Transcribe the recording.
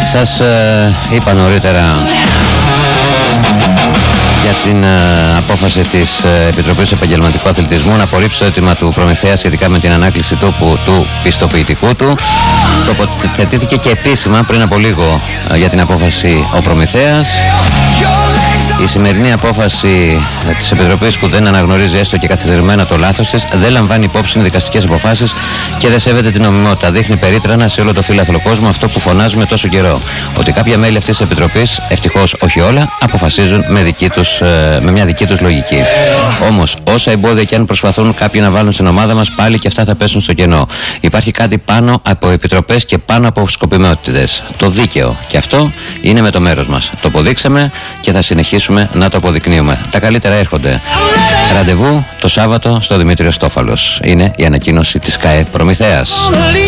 Σας είπα νωρίτερα για την απόφαση της Επιτροπής Επαγγελματικού Αθλητισμού να απορρίψει το αίτημα του Προμηθέα σχετικά με την ανάκληση του πιστοποιητικού του. Τοποθετήθηκε και επίσημα πριν από λίγο για την απόφαση ο Προμηθέας. Η σημερινή απόφαση της Επιτροπής, που δεν αναγνωρίζει έστω και καθυστερημένα το λάθος της, δεν λαμβάνει υπόψη δικαστικές αποφάσεις και δεν σέβεται την νομιμότητα. Δείχνει περίτρανα σε όλο το φύλαθλο κόσμο αυτό που φωνάζουμε τόσο καιρό. Ότι κάποια μέλη αυτής της Επιτροπής, ευτυχώς όχι όλα, αποφασίζουν με μια δική τους λογική. Όμως, όσα εμπόδια και αν προσπαθούν κάποιοι να βάλουν στην ομάδα μας, πάλι και αυτά θα πέσουν στο κενό. Υπάρχει κάτι πάνω από επιτροπές και πάνω από σκοπιμότητες. Το δίκαιο. Και αυτό είναι με το μέρος μας. Το αποδείξαμε και θα συνεχίσουμε να το αποδεικνύουμε. Τα καλύτερα έρχονται. Ραντεβού το Σάββατο στο Δημήτριος Τόφαλος. Είναι η ανακοίνωση της ΚΑΕ Προμηθέας.